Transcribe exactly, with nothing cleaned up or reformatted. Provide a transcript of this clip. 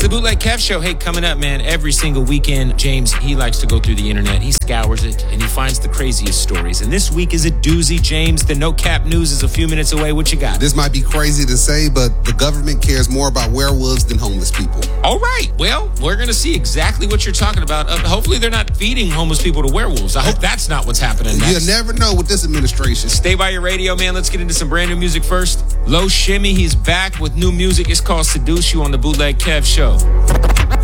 the Bootleg Kev Show. Hey, coming up, man, every single weekend, James, he likes to go through the internet. He scours it, and he finds the craziest stories. And this week is a doozy, James. The No Cap News is a few minutes away. What you got? This might be crazy to say, but the government cares more about werewolves than homeless people. All right. Well, we're going to see exactly what you're talking about. Uh, hopefully they're not feeding homeless people to werewolves. I hope that's not what's happening next. You never know with this administration. Stay by your radio, man. Let's get into some brand new music first. Low Shimmy, he's back with new music. It's called Seduce You on the Bootleg Kev Show.